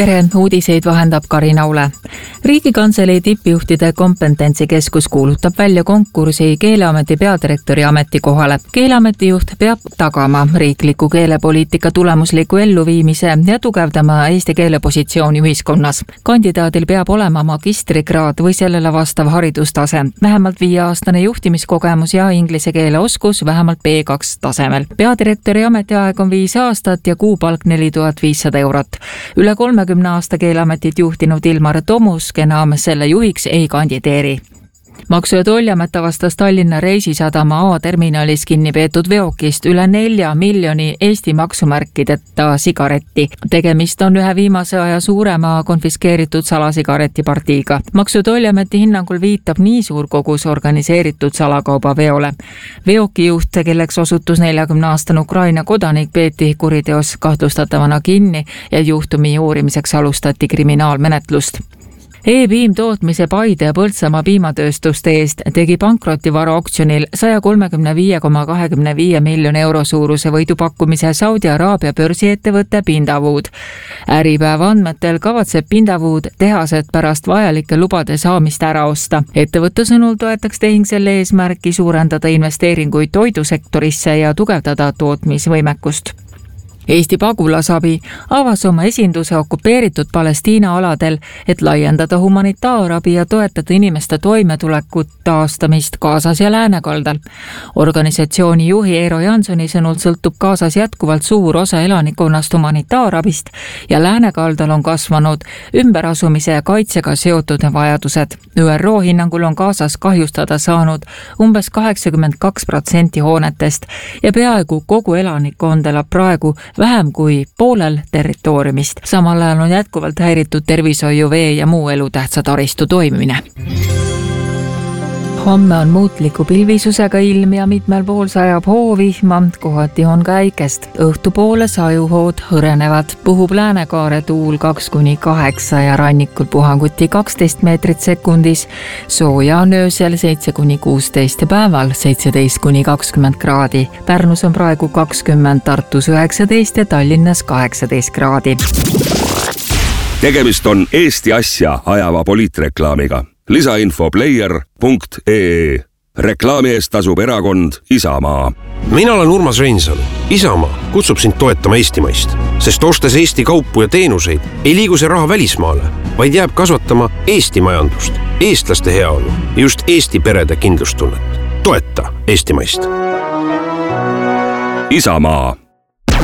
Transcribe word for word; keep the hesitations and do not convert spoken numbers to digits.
tere, uudiseid vahendab Karina Ule. Riigikantselei tippjuhtide kompetentsikeskus kuulutab välja konkursi Keeleameti peadirektori ametikohale. Keeleameti juht peab tagama riikliku keelepoliitika tulemusliku elluviimise ja tugevdama eesti keele positsiooni ühiskonnas. Kandidaadil peab olema magistrikraad või sellele vastav haridustase, vähemalt viieaastane juhtimiskogemus ja inglise keele oskus vähemalt B kaks tasemel. Peadirektori ametiaeg on viis aastat ja kuupalk neli tuhat viissada eurot. Üle kolmekümne aasta Keeleametit juhtinud Ilmar Tomusk enam selle juhiks ei kandideeri. Maksu- ja Tolliamet avastas Tallinna Reisisadama A-terminalis kinni peetud veokist üle nelja miljoni Eesti maksumärkideta sigaretti. Tegemist on ühe viimase aja suurema konfiskeeritud salasigaretipartiiga. Maksu- ja Tolliameti hinnangul viitab nii suur kogus organiseeritud salakauba veole. Veokijuht, kelleks osutus neljakümne aastane Ukraina kodanik, peeti kuriteos kahtlustatavana kinni ja juhtumi uurimiseks alustati kriminaalmenetlust. E-piim tootmise Paide ja Põltsamaa piimatööstuste eest tegi pankrotivara oktsionil saja kolmekümne viie koma kakskümmend viis miljoni euro suuruse võidupakkumise Saudi Araabia börsiettevõtte Pindawood. Äripäeva andmetel kavatseb Pindawood tehased pärast vajalike lubade saamist ära osta. Ettevõtte sõnul toetaks tehing selle eesmärki suurendada investeeringuid toidusektorisse ja tugevdada tootmisvõimekust. Eesti pagulasabi avas oma esinduse okupeeritud Palestiina aladel, et laiendada humanitaarabi ja toetada inimeste toimetulekut taastamist Gazas ja Läänekaldal. Organisatsiooni juhi Eero Jansoni sõnul sõltub Gazas jätkuvalt suur osa elanikkonnast humanitaarabist ja Läänekaldal on kasvanud ümberasumise ja kaitsega seotud vajadused. Ü R O hinnangul on Gazas kahjustada saanud umbes kaheksakümmend kaks protsenti hoonetest ja peaaegu kogu elanikkond elab praegu vähem kui poolel territooriumist. Samal ajal on jätkuvalt häiritud tervishoiu, vee ja muu elutähtsa taristu toimimine. Homme on muutliku pilvisusega ilm ja mitmel pool sajab hoovihma, kohati on ka äikest. Õhtupoole sajuhood hõrenevad, puhub läänekaare tuul kaks kuni kaheksa ja rannikul puhanguti kaksteist meetrit sekundis. Sooja on öösel seitse kuni kuusteist ja päeval seitseteist kuni kakskümmend kraadi. Pärnus on praegu kakskümmend, Tartus üheksateist ja Tallinnas kaheksateist kraadi. Tegemist on Eesti asja ajava poliitreklaamiga. Lisainfo player punkt ee ee. Reklaami eest tasub erakond Isamaa. Mina olen Urmas Reinsalu. Isamaa kutsub sind toetama eestimaist, sest ostes Eesti kaupu ja teenuseid ei liigu see raha välismaale, vaid jääb kasvatama Eesti majandust, eestlaste heaolu ja just Eesti perede kindlustunnet. Toeta eestimaist. Isamaa.